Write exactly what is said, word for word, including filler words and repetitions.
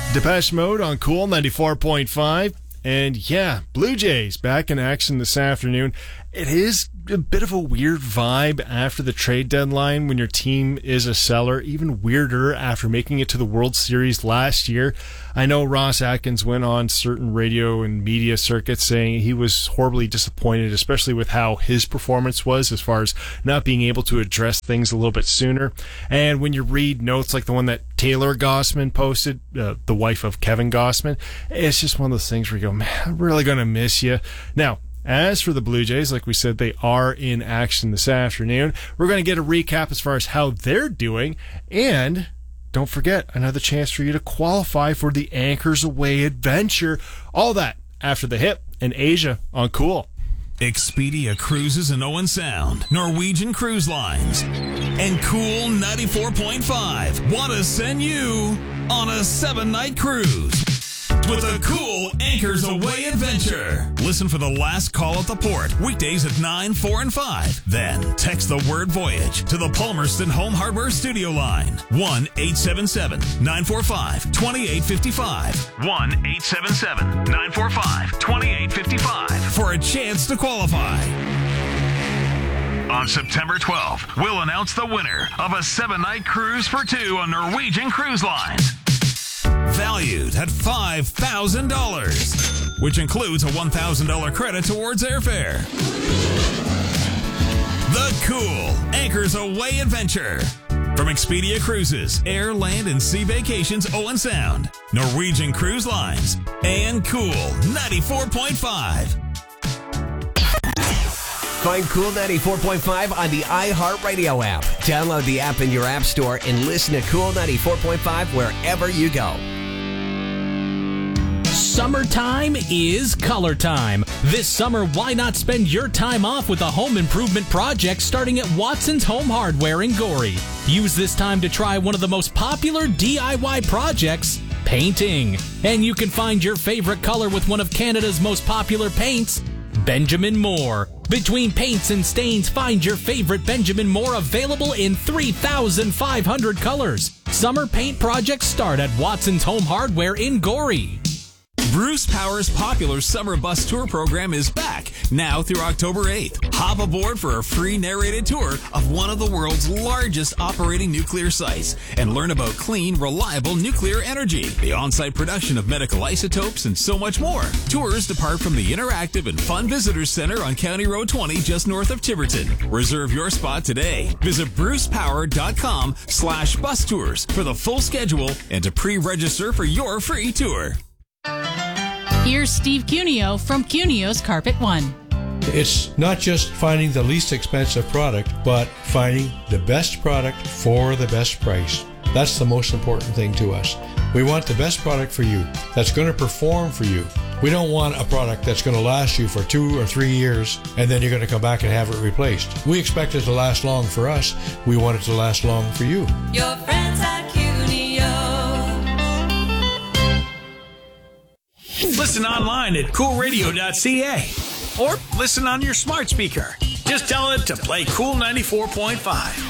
Depeche Mode on Cool ninety-four point five. And yeah, Blue Jays back in action this afternoon. It is a bit of a weird vibe after the trade deadline when your team is a seller. Even weirder after making it to the World Series last year. I know Ross Atkins went on certain radio and media circuits saying he was horribly disappointed, especially with how his performance was as far as not being able to address things a little bit sooner. And when you read notes like the one that Taylor Gossman posted, uh, the wife of Kevin Gossman, it's just one of those things where you go, man, I'm really going to miss you. Now, as for the Blue Jays, like we said, they are in action this afternoon. We're going to get a recap as far as how they're doing. And don't forget, another chance for you to qualify for the Anchors Away adventure. All that after the hit in Asia on Cool. Expedia Cruises in Owen Sound, Norwegian Cruise Lines, and Cool ninety-four point five want to send you on a seven-night cruise with a Cool Anchors Away adventure. Listen for the last call at the port, weekdays at nine, four, and five. Then text the word voyage to the Palmerston Home Hardware Studio line, one eight seven seven, nine four five, two eight five five, one eight seven seven, nine four five, two eight five five for a chance to qualify. On September twelfth, we'll announce the winner of a seven-night cruise for two on Norwegian Cruise Lines. Valued at five thousand dollars, which includes a one thousand dollars credit towards airfare. The Cool Anchors Away adventure from Expedia Cruises, Air, Land, and Sea Vacations Owen Sound, Norwegian Cruise Lines, and Cool ninety-four point five. Find Cool ninety-four point five on the iHeartRadio app. Download the app in your app store and listen to Cool ninety-four point five wherever you go. Summertime is color time. This summer, why not spend your time off with a home improvement project starting at Watson's Home Hardware in Gorey? Use this time to try one of the most popular D I Y projects, painting. And you can find your favorite color with one of Canada's most popular paints, Benjamin Moore. Between paints and stains, find your favorite Benjamin Moore available in three thousand five hundred colors. Summer paint projects start at Watson's Home Hardware in Gorey. Bruce Power's popular summer bus tour program is back now through October eighth. Hop aboard for a free narrated tour of one of the world's largest operating nuclear sites and learn about clean, reliable nuclear energy, the on-site production of medical isotopes, and so much more. Tours depart from the interactive and fun Visitors Center on County Road twenty just north of Tiverton. Reserve your spot today. Visit bruce power dot com slash bus tours for the full schedule and to pre-register for your free tour. Here's Steve Cuneo from Cuneo's Carpet One. It's not just finding the least expensive product, but finding the best product for the best price. That's the most important thing to us. We want the best product for you that's going to perform for you. We don't want a product that's going to last you for two or three years and then you're going to come back and have it replaced. We expect it to last long for us. We want it to last long for you. Your friends at Cuneo. Listen online at cool radio dot c a or listen on your smart speaker. Just tell it to play Cool ninety-four point five.